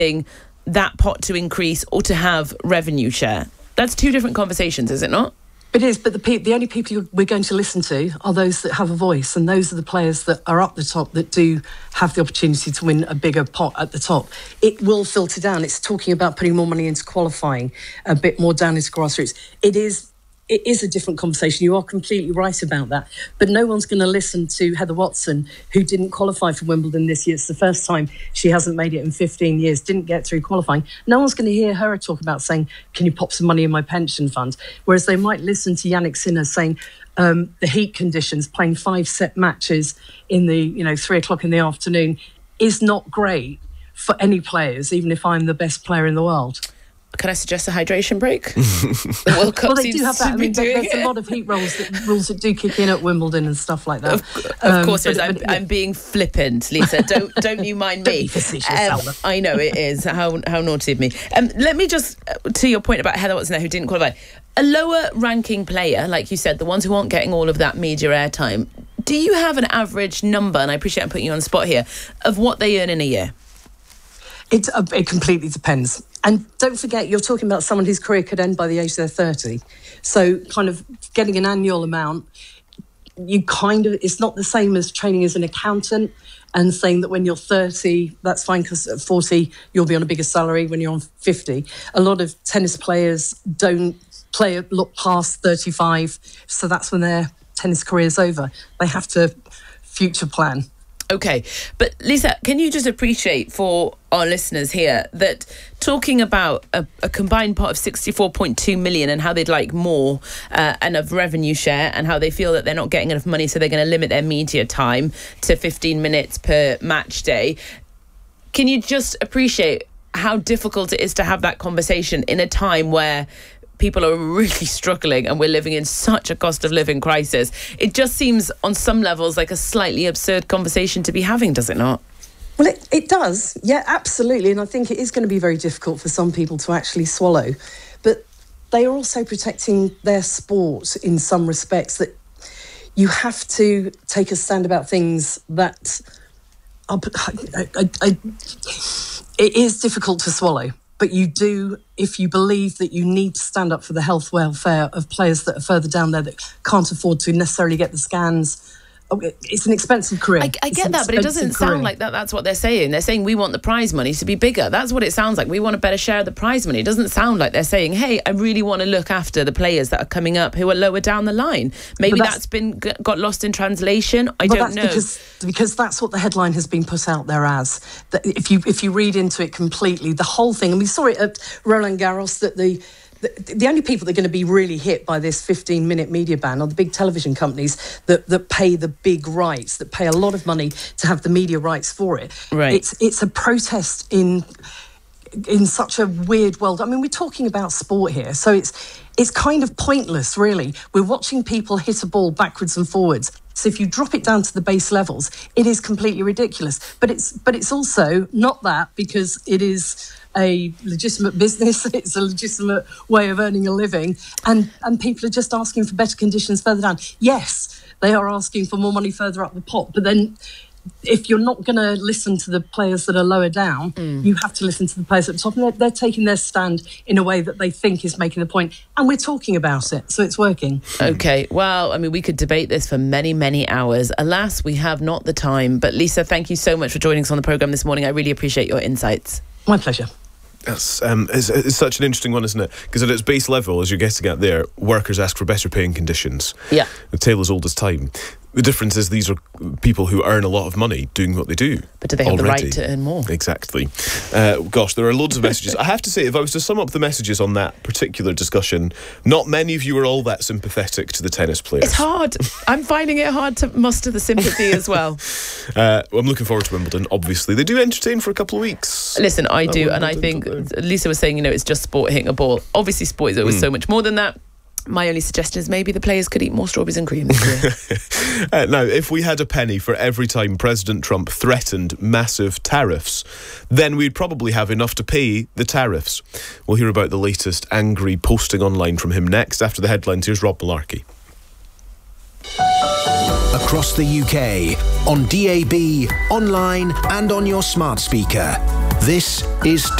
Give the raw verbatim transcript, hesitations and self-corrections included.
that pot to increase or to have revenue share? That's two different conversations, is it not? It is, but the pe- the only people we're going to listen to are those that have a voice, and those are the players that are up the top that do have the opportunity to win a bigger pot at the top. It will filter down. It's talking about putting more money into qualifying, a bit more down into grassroots. It is It is a different conversation. You are completely right about that. But no one's going to listen to Heather Watson, who didn't qualify for Wimbledon this year. It's the first time she hasn't made it in fifteen years, didn't get through qualifying. No one's going to hear her talk about saying, can you pop some money in my pension fund? Whereas they might listen to Yannick Sinner saying um, the heat conditions, playing five-set matches in the, you know, three o'clock in the afternoon is not great for any players, even if I'm the best player in the world. Can I suggest a hydration break? The World Cup well, they do have that. I mean, there's it. a lot of heat rules that, rules that do kick in at Wimbledon and stuff like that. Of, of um, course, but, I'm, but, yeah. I'm being flippant, Lisa. Don't don't you mind me? Don't be facetious, um, I know it is. How how naughty of me. Um, let me just, to your point about Heather Watson, who didn't qualify, a lower ranking player, like you said, the ones who aren't getting all of that media airtime. Do you have an average number? And I appreciate I'm putting you on the spot here, of what they earn in a year. It, uh, it completely depends. And don't forget, you're talking about someone whose career could end by the age they're thirty. So kind of getting an annual amount, you kind of, it's not the same as training as an accountant and saying that when you're thirty, that's fine because at forty, you'll be on a bigger salary when you're on fifty. A lot of tennis players don't play look past thirty-five. So that's when their tennis career is over. They have to future plan. Okay, but Lisa, can you just appreciate for our listeners here that talking about a, a combined pot of sixty-four point two million and how they'd like more uh, and of revenue share and how they feel that they're not getting enough money, so they're going to limit their media time to fifteen minutes per match day. Can you just appreciate how difficult it is to have that conversation in a time where people are really struggling and we're living in such a cost of living crisis? It just seems on some levels like a slightly absurd conversation to be having, does it not? Well, it, it does. Yeah, absolutely. And I think it is going to be very difficult for some people to actually swallow. But they are also protecting their sport in some respects, that you have to take a stand about things that are, I, I, I, it is difficult to swallow. But you do, if you believe that you need to stand up for the health welfare of players that are further down there that can't afford to necessarily get the scans. It's an expensive career. I, I get that, but it doesn't sound career. like that. That's what they're saying. They're saying we want the prize money to be bigger. That's what it sounds like. We want a better share of the prize money. It doesn't sound like they're saying, hey, I really want to look after the players that are coming up who are lower down the line. Maybe that's, that's been got lost in translation. I well, don't that's know. Because, because that's what the headline has been put out there as. That if you if you read into it completely, the whole thing, and we saw it at Roland Garros, that the The, the only people that are going to be really hit by this fifteen-minute media ban are the big television companies that, that pay the big rights, that pay a lot of money to have the media rights for it. Right. It's it's a protest in in such a weird world. I mean, we're talking about sport here, so it's it's kind of pointless, really. We're watching people hit a ball backwards and forwards. So if you drop it down to the base levels, it is completely ridiculous. But it's but it's also not that, because it is a legitimate business, it's a legitimate way of earning a living, and, and people are just asking for better conditions further down. Yes, they are asking for more money further up the pot, but then if you're not going to listen to the players that are lower down, mm. you have to listen to the players at the top, and they're, they're taking their stand in a way that they think is making the point, and we're talking about it, so it's working. Okay, well, I mean, we could debate this for many, many hours. Alas, we have not the time. But Lisa, thank you so much for joining us on the programme this morning. I really appreciate your insights. My pleasure. That's um, it's, it's such an interesting one, isn't it? Because at its base level, as you're getting at there, workers ask for better paying conditions. Yeah. The tale as old as time. The difference is these are people who earn a lot of money doing what they do. But do they have already. the right to earn more? Exactly. Uh, gosh, there are loads of messages. I have to say, if I was to sum up the messages on that particular discussion, not many of you are all that sympathetic to the tennis players. It's hard. I'm finding it hard to muster the sympathy as well. Uh, I'm looking forward to Wimbledon, obviously. They do entertain for a couple of weeks. Listen, I do, oh, and I think Lisa was saying, you know, it's just sport hitting a ball. Obviously, sport is always mm. so much more than that. My only suggestion is maybe the players could eat more strawberries and cream this year. uh, now, if we had a penny for every time President Trump threatened massive tariffs, then we'd probably have enough to pay the tariffs. We'll hear about the latest angry posting online from him next. After the headlines, here's Rob Malarkey. Across the U K, on D A B, online and on your smart speaker. This is